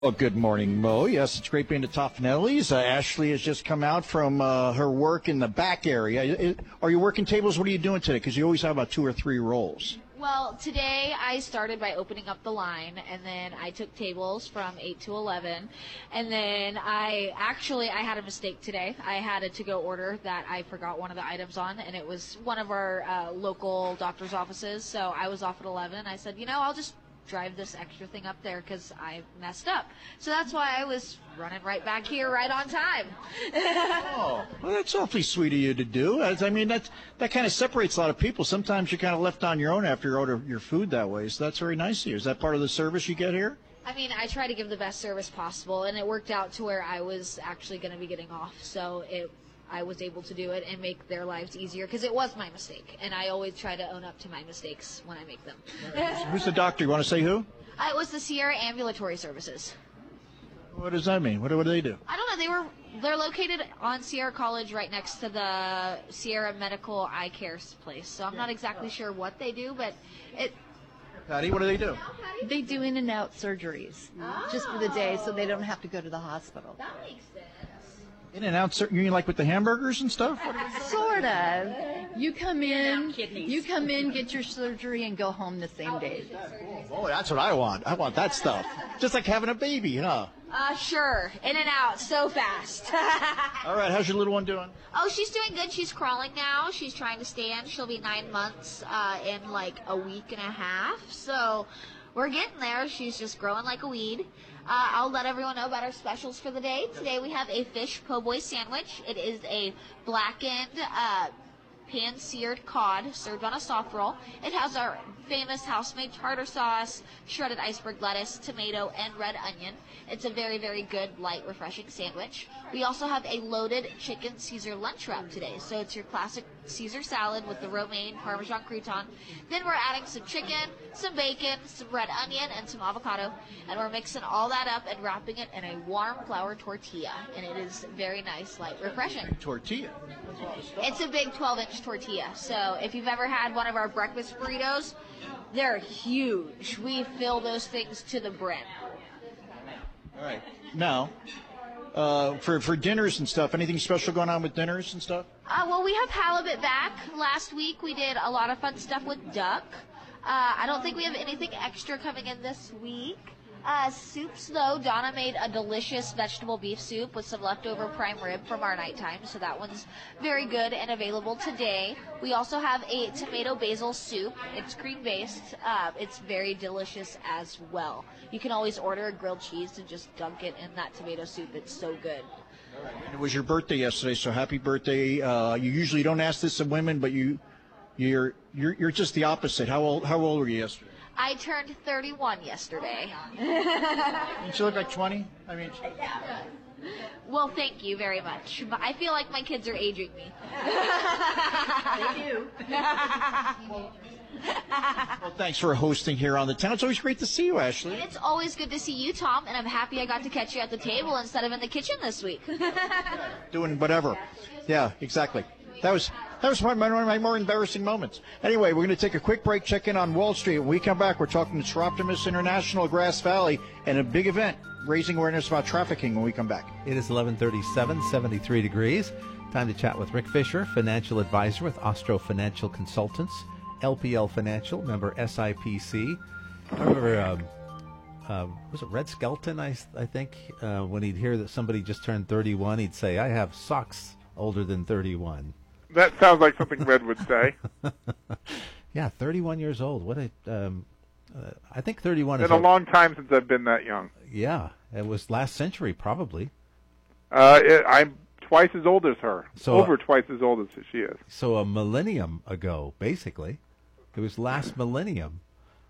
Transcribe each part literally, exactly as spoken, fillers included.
Well, good morning, Mo. Yes, it's great being at Toffanelli's. Uh, Ashley has just come out from uh, her work in the back area. It, are you working tables? What are you doing today? Because you always have about two or three rolls. Well, today I started by opening up the line, and then I took tables from eight to eleven, and then I actually, I had a mistake today. I had a to-go order that I forgot one of the items on, and it was one of our uh, local doctor's offices, so I was off at eleven, and I said, you know, I'll just drive this extra thing up there because I messed up. So that's why I was running right back here right on time. Oh, well, that's awfully sweet of you to do. I mean, that's, that kind of separates a lot of people. Sometimes you're kind of left on your own after you order your food that way, so that's very nice of you. Is that part of the service you get here? I mean, I try to give the best service possible, and it worked out to where I was actually going to be getting off, so it I was able to do it and make their lives easier because it was my mistake, and I always try to own up to my mistakes when I make them. Who's the doctor? You want to say who? Uh, it was the Sierra Ambulatory Services. What does that mean? What do, what do they do? I don't know. They were they're located on Sierra College, right next to the Sierra Medical Eye Care place. So I'm not exactly sure what they do, but it. Patty, what do they do? They do in and out surgeries Oh. just for the day, so they don't have to go to the hospital. That makes sense. In and out, you mean like with the hamburgers and stuff? Sort of. You come in, you come in, get your surgery, and go home the same day. Oh, that's what I want. I want that stuff. Just like having a baby, huh? Uh, sure. In and out, so fast. All right, how's your little one doing? Oh, she's doing good. She's crawling now. She's trying to stand. She'll be nine months uh, in like a week and a half. So we're getting there. She's just growing like a weed. Uh, I'll let everyone know about our specials for the day. Today we have a fish po' boy sandwich. It is a blackened uh, pan-seared cod served on a soft roll. It has our famous house-made tartar sauce, shredded iceberg lettuce, tomato, and red onion. It's a very, very good, light, refreshing sandwich. We also have a loaded chicken Caesar lunch wrap today. So it's your classic Caesar salad with the romaine, Parmesan crouton. Then we're adding some chicken, some bacon, some red onion, and some avocado. And we're mixing all that up and wrapping it in a warm flour tortilla. And it is very nice, light, refreshing. Tortilla. It's a big twelve-inch tortilla. So if you've ever had one of our breakfast burritos, they're huge. We fill those things to the brim. All right. Now, uh, for for dinners and stuff, anything special going on with dinners and stuff? Uh, well, we have halibut back. Last week we did a lot of fun stuff with duck. Uh, I don't think we have anything extra coming in this week. Uh, soups, though, Donna made a delicious vegetable beef soup with some leftover prime rib from our nighttime, so that one's very good and available today. We also have a tomato basil soup. It's cream-based. Uh, it's very delicious as well. You can always order a grilled cheese and just dunk it in that tomato soup. It's so good. It was your birthday yesterday, so happy birthday. Uh, you usually don't ask this of women, but you, you're you're you're just the opposite. How old how old were you yesterday? I turned thirty-one yesterday. Didn't you look like twenty? I mean, Well, thank you very much. I feel like my kids are aging me. They do. well, thanks for hosting here on the town. It's always great to see you, Ashley. It's always good to see you, Tom, and I'm happy I got to catch you at the table instead of in the kitchen this week. Doing whatever. Yeah, exactly. That was that was one of, my, one of my more embarrassing moments. Anyway, we're going to take a quick break, check in on Wall Street. When we come back, we're talking to Chiroptimus International, Grass Valley, and a big event, raising awareness about trafficking when we come back. It is eleven thirty-seven, seventy-three degrees. Time to chat with Rick Fisher, financial advisor with Ostro Financial Consultants, L P L Financial, member S I P C. I remember, um, uh, was it Red Skelton, I, I think, uh, when he'd hear that somebody just turned thirty-one, he'd say, I have socks older than thirty-one. That sounds like something Red would say. Yeah, thirty-one years old. What a, um, uh, I think thirty-one It's is been a long time since I've been that young. Yeah, it was last century probably. Uh, it, I'm twice as old as her. So, Over twice as old as she is. So a millennium ago, basically. It was last millennium.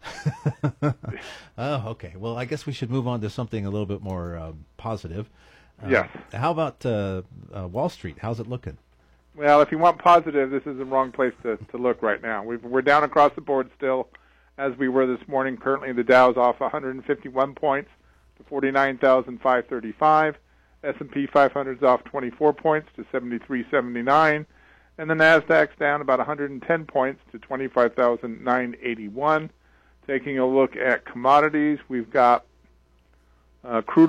Oh, okay. Well, I guess we should move on to something a little bit more um, positive. Uh, Yes. How about uh, uh, Wall Street? How's it looking? Well, if you want positive, this is the wrong place to, to look right now. We've, we're down across the board still, as we were this morning. Currently, the Dow's off one hundred fifty-one points to forty-nine thousand five hundred thirty-five. S and P five hundred is off twenty-four points to seventy-three seventy-nine. And the Nasdaq's down about one hundred ten points to twenty-five thousand nine hundred eighty-one. Taking a look at commodities, we've got Uh, crude